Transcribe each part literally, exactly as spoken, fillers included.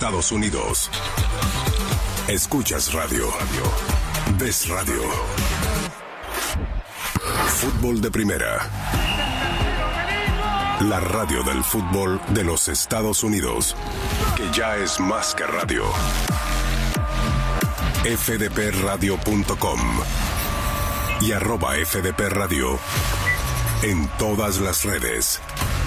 Estados Unidos. Escuchas radio. Ves radio. Fútbol de Primera. La radio del fútbol de los Estados Unidos, que ya es más que radio. F D P radio punto com y arroba F D P Radio en todas las redes.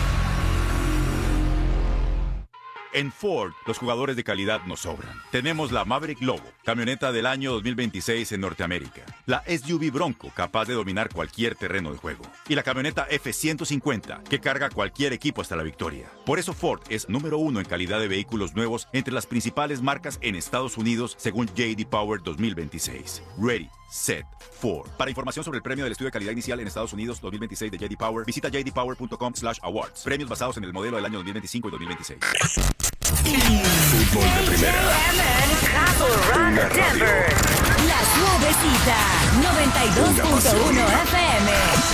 En Ford, los jugadores de calidad nos sobran. Tenemos la Maverick Lobo, camioneta del año dos mil veintiséis en Norteamérica. La S U V Bronco, capaz de dominar cualquier terreno de juego. Y la camioneta F ciento cincuenta, que carga cualquier equipo hasta la victoria. Por eso Ford es número uno en calidad de vehículos nuevos entre las principales marcas en Estados Unidos, según J D Power dos mil veintiséis. Ready, set, Ford. Para información sobre el premio del estudio de calidad inicial en Estados Unidos dos mil veintiséis de J D Power, visita j d power punto com slash awards. Premios basados en el modelo del año dos mil veinticinco y dos mil veintiséis. Fútbol de Primera. Una radio. La Suavecita, noventa y dos punto uno F M.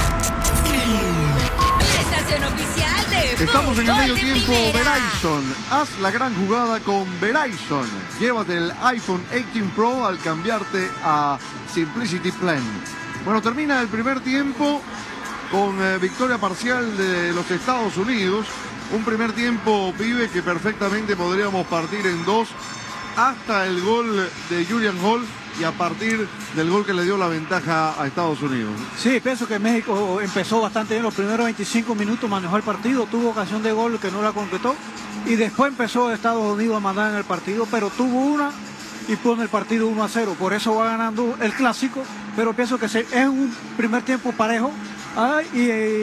La estación oficial de Estamos en el medio Fútbol de tiempo. Primera. Verizon, haz la gran jugada con Verizon. Llévate el iPhone dieciocho Pro al cambiarte a Simplicity Plan. Bueno, termina el primer tiempo con eh, victoria parcial de los Estados Unidos. Un primer tiempo, pibe, que perfectamente podríamos partir en dos hasta el gol de Julian Hall y a partir del gol que le dio la ventaja a Estados Unidos. Sí, pienso que México empezó bastante bien los primeros veinticinco minutos, manejó el partido, tuvo ocasión de gol que no la concretó y después empezó Estados Unidos a mandar en el partido, pero tuvo una y puso el partido uno a cero, por eso va ganando el clásico, pero pienso que es un primer tiempo parejo, ah, y,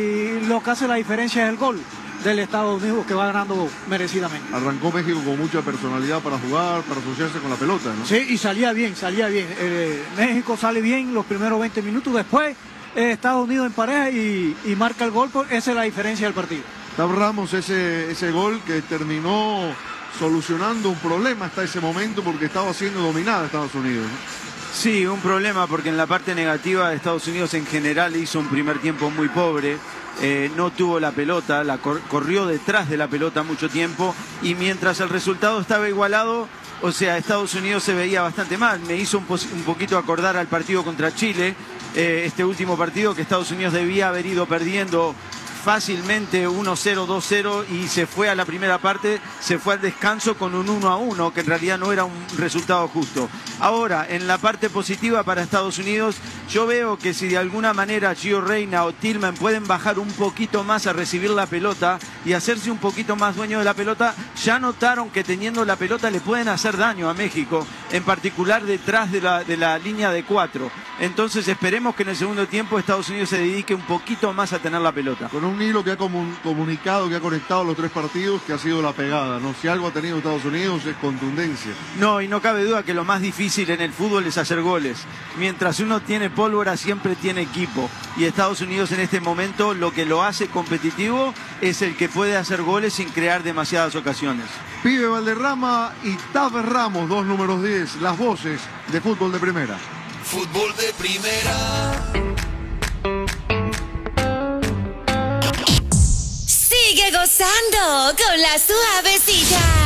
y lo que hace la diferencia es el gol del Estados Unidos, que va ganando merecidamente. Arrancó México con mucha personalidad para jugar, para asociarse con la pelota, ¿no? Sí, y salía bien, salía bien. Eh, México sale bien los primeros veinte minutos, después eh, Estados Unidos en pareja y, y marca el gol, porque esa es la diferencia del partido. Tab Ramos, ese, ese gol que terminó solucionando un problema hasta ese momento porque estaba siendo dominada Estados Unidos, ¿no? Sí, un problema porque en la parte negativa Estados Unidos en general hizo un primer tiempo muy pobre. Eh, no tuvo la pelota, la cor corrió detrás de la pelota mucho tiempo y mientras el resultado estaba igualado, o sea, Estados Unidos se veía bastante mal. Me hizo un, un poquito acordar al partido contra Chile, eh, este último partido que Estados Unidos debía haber ido perdiendo fácilmente uno cero, dos cero y se fue a la primera parte, se fue al descanso con un uno a uno, que en realidad no era un resultado justo. Ahora, en la parte positiva para Estados Unidos, yo veo que si de alguna manera Gio Reyna o Tillman pueden bajar un poquito más a recibir la pelota y hacerse un poquito más dueño de la pelota, ya notaron que teniendo la pelota le pueden hacer daño a México, en particular detrás de la, de la línea de cuatro. Entonces esperemos que en el segundo tiempo Estados Unidos se dedique un poquito más a tener la pelota. Con un hilo que ha comun comunicado, que ha conectado los tres partidos, que ha sido la pegada, ¿no? Si algo ha tenido Estados Unidos es contundencia. No, y no cabe duda que lo más difícil en el fútbol es hacer goles. Mientras uno tiene pólvora, siempre tiene equipo. Y Estados Unidos en este momento lo que lo hace competitivo es el que puede hacer goles sin crear demasiadas ocasiones. Pibe Valderrama y Tab Ramos, dos números diez, las voces de Fútbol de Primera. Fútbol de Primera. Sigue gozando con la Suavecita.